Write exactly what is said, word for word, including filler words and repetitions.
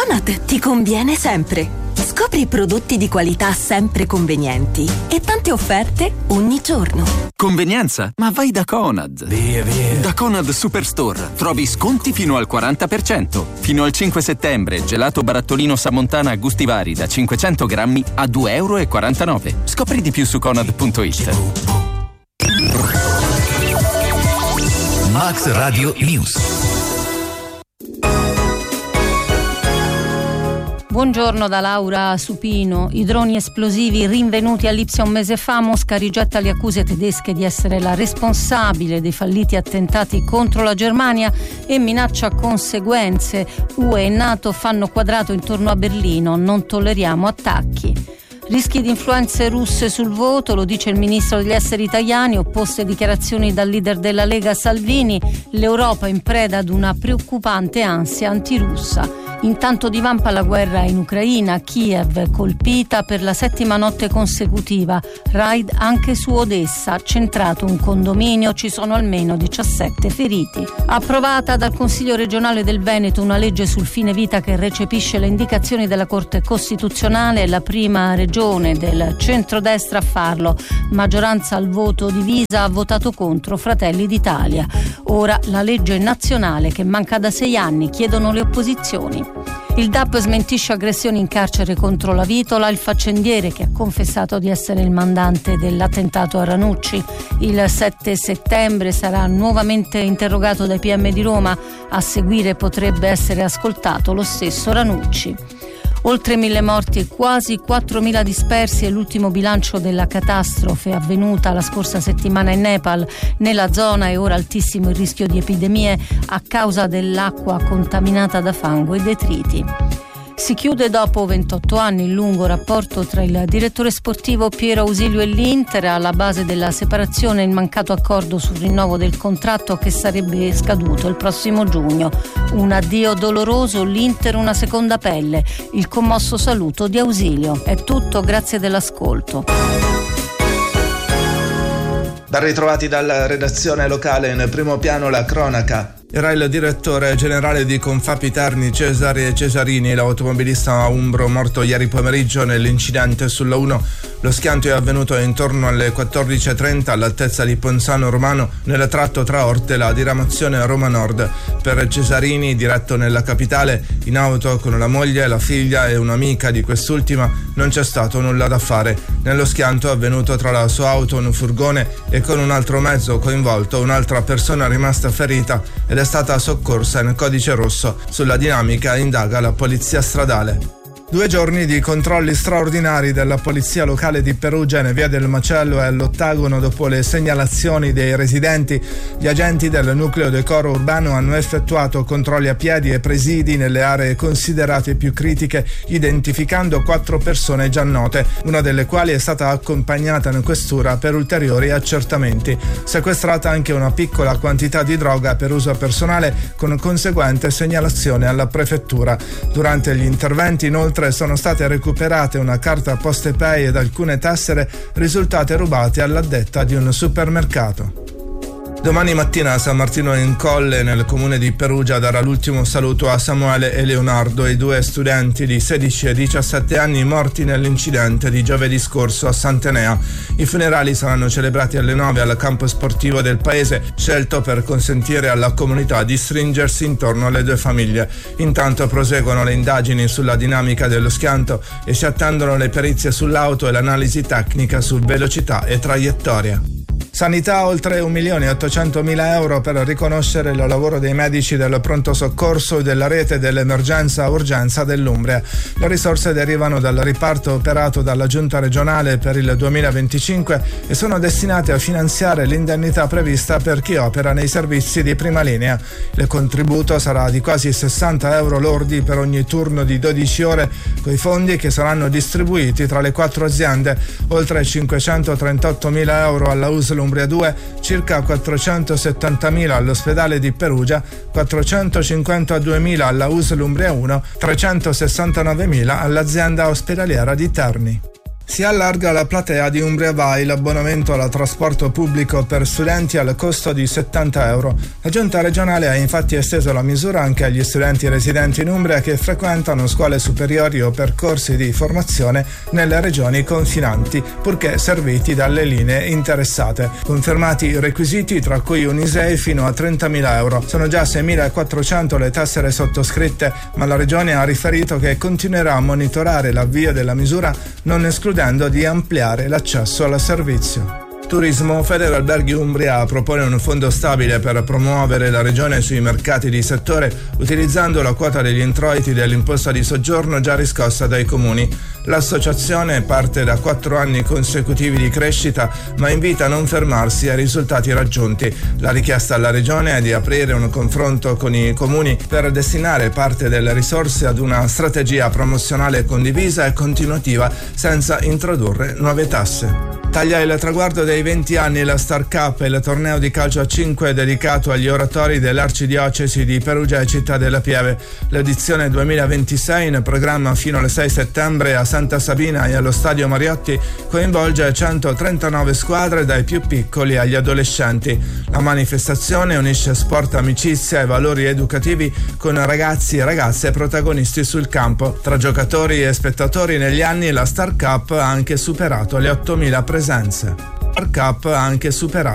Conad ti conviene sempre. Scopri prodotti di qualità sempre convenienti e tante offerte ogni giorno. Convenienza? Ma vai da Conad. Via, via. Da Conad Superstore trovi sconti fino al quaranta per cento. Fino al cinque settembre, gelato barattolino Samontana a gusti vari da cinquecento grammi a due euro e quarantanove. Scopri di più su conad punto it. Max Radio News. Buongiorno da Laura Supino. I droni esplosivi rinvenuti a Lipsia un mese fa. Mosca rigetta le accuse tedesche di essere la responsabile dei falliti attentati contro la Germania e minaccia conseguenze. U E e NATO fanno quadrato intorno a Berlino. Non tolleriamo attacchi. Rischi di influenze russe sul voto, lo dice il ministro degli esteri italiani, opposte dichiarazioni dal leader della Lega Salvini, l'Europa in preda ad una preoccupante ansia antirussa. Intanto divampa la guerra in Ucraina, Kiev colpita per la settima notte consecutiva, raid anche su Odessa, centrato un condominio, ci sono almeno diciassette feriti. Approvata dal Consiglio regionale del Veneto una legge sul fine vita che recepisce le indicazioni della Corte Costituzionale, la prima regione del centrodestra a farlo, maggioranza al voto divisa, ha votato contro Fratelli d'Italia. Ora la legge nazionale che manca da sei anni, chiedono le opposizioni. Il D A P smentisce aggressioni in carcere contro la Vitola, il faccendiere che ha confessato di essere il mandante dell'attentato a Ranucci. Il sette settembre sarà nuovamente interrogato dai P M di Roma, a seguire potrebbe essere ascoltato lo stesso Ranucci. Oltre mille morti e quasi quattromila dispersi è l'ultimo bilancio della catastrofe avvenuta la scorsa settimana in Nepal. Nella zona è ora altissimo il rischio di epidemie a causa dell'acqua contaminata da fango e detriti. Si chiude dopo ventotto anni il lungo rapporto tra il direttore sportivo Piero Ausilio e l'Inter. Alla base della separazione il mancato accordo sul rinnovo del contratto che sarebbe scaduto il prossimo giugno. Un addio doloroso, l'Inter una seconda pelle. Il commosso saluto di Ausilio. È tutto, grazie dell'ascolto. Ben ritrovati dalla redazione locale, in primo piano la cronaca. Era il direttore generale di Confapi Terni Cesare Cesarini, l'automobilista umbro morto ieri pomeriggio nell'incidente sulla uno. Lo schianto è avvenuto intorno alle quattordici e trenta all'altezza di Ponzano Romano, nel tratto tra Orte e la diramazione Roma Nord. Per Cesarini, diretto nella capitale, in auto con la moglie, la figlia e un'amica di quest'ultima, non c'è stato nulla da fare. Nello schianto avvenuto tra la sua auto, un furgone e con un altro mezzo coinvolto, un'altra persona rimasta ferita ed è stata soccorsa in codice rosso. Sulla dinamica indaga la polizia stradale. Due giorni di controlli straordinari della polizia locale di Perugia in via del Macello e all'Ottagono dopo le segnalazioni dei residenti. Gli agenti del nucleo decoro urbano hanno effettuato controlli a piedi e presidi nelle aree considerate più critiche, identificando quattro persone già note, una delle quali è stata accompagnata in questura per ulteriori accertamenti. Sequestrata anche una piccola quantità di droga per uso personale, con conseguente segnalazione alla prefettura. Durante gli interventi inoltre sono state recuperate una carta PostePay ed alcune tessere risultate rubate all'addetta di un supermercato. Domani mattina a San Martino in Colle, nel comune di Perugia, darà l'ultimo saluto a Samuele e Leonardo, i due studenti di sedici e diciassette anni morti nell'incidente di giovedì scorso a Sant'Enea. I funerali saranno celebrati alle nove al campo sportivo del paese, scelto per consentire alla comunità di stringersi intorno alle due famiglie. Intanto proseguono le indagini sulla dinamica dello schianto e si attendono le perizie sull'auto e l'analisi tecnica su velocità e traiettoria. Sanità, oltre un milione e ottocentomila euro per riconoscere il lavoro dei medici del pronto soccorso e della rete dell'emergenza urgenza dell'Umbria. Le risorse derivano dal riparto operato dalla Giunta regionale per il duemilaventicinque e sono destinate a finanziare l'indennità prevista per chi opera nei servizi di prima linea. Il contributo sarà di quasi sessanta euro lordi per ogni turno di dodici ore, coi fondi che saranno distribuiti tra le quattro aziende, oltre cinquecentotrentottomila euro alla U S L Umbria due, circa quattrocentosettantamila all'ospedale di Perugia, quattrocentocinquantaduemila alla U S L Umbria uno, trecentosessantanovemila all'azienda ospedaliera di Terni. Si allarga la platea di Umbria Vai, l'abbonamento al trasporto pubblico per studenti al costo di settanta euro. La giunta regionale ha infatti esteso la misura anche agli studenti residenti in Umbria che frequentano scuole superiori o percorsi di formazione nelle regioni confinanti, purché serviti dalle linee interessate. Confermati i requisiti, tra cui un I S E E fino a trentamila euro. Sono già seimilaquattrocento le tessere sottoscritte, ma la regione ha riferito che continuerà a monitorare l'avvio della misura, non escludendo di ampliare l'accesso al servizio. Turismo. Federalberghi Umbria propone un fondo stabile per promuovere la regione sui mercati di settore utilizzando la quota degli introiti dell'imposta di soggiorno già riscossa dai comuni. L'associazione parte da quattro anni consecutivi di crescita, ma invita a non fermarsi ai risultati raggiunti. La richiesta alla regione è di aprire un confronto con i comuni per destinare parte delle risorse ad una strategia promozionale condivisa e continuativa senza introdurre nuove tasse. Taglia il traguardo dei venti anni la Star Cup, il torneo di calcio a cinque dedicato agli oratori dell'arcidiocesi di Perugia e Città della Pieve. L'edizione duemilaventisei, in programma fino al sei settembre a Santa Sabina e allo Stadio Mariotti, coinvolge centotrentanove squadre dai più piccoli agli adolescenti. La manifestazione unisce sport, amicizia e valori educativi con ragazzi e ragazze protagonisti sul campo. Tra giocatori e spettatori negli anni la Star Cup ha anche superato le ottomila presenze. Star Cup ha anche superato